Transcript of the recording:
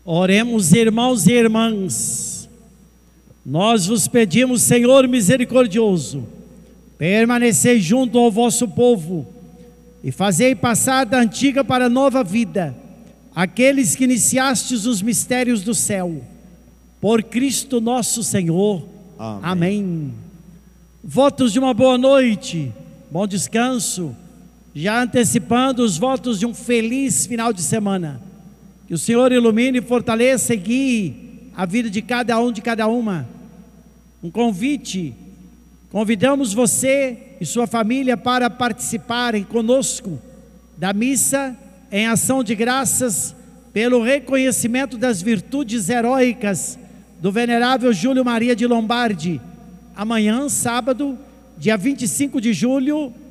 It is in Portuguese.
Oremos, irmãos e irmãs. Nós vos pedimos, Senhor misericordioso, permanecei junto ao vosso povo e fazei passar da antiga para a nova vida aqueles que iniciastes os mistérios do céu. Por Cristo nosso Senhor. Amém. Amém. Votos de uma boa noite, bom descanso, já antecipando os votos de um feliz final de semana. Que o Senhor ilumine, fortaleça e guie a vida de cada um, de cada uma. Um convite: convidamos você e sua família para participarem conosco da missa em ação de graças pelo reconhecimento das virtudes heróicas do venerável Júlio Maria de Lombardi, amanhã, sábado, dia 25 de julho,